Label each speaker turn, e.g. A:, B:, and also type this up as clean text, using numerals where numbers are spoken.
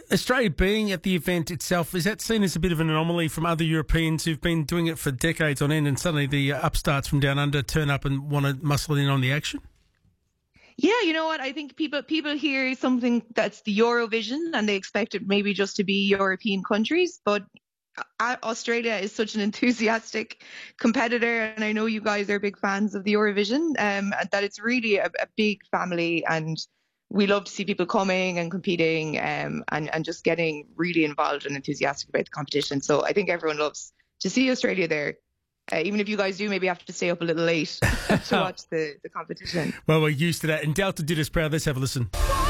A: Australia being at the event itself, is that seen as a bit of an anomaly from other Europeans who've been doing it for decades on end, and suddenly the upstarts from down under turn up and want to muscle in on the action?
B: Yeah, you know what? I think people hear something that's the Eurovision and they expect it maybe just to be European countries, but Australia is such an enthusiastic competitor, and I know you guys are big fans of the Eurovision, that it's really a big family, and we love to see people coming and competing, and just getting really involved and enthusiastic about the competition. So I think everyone loves to see Australia there. Even if you guys do maybe have to stay up a little late to watch the competition.
A: Well, we're used to that. And Delta did us proud. Let's have a listen.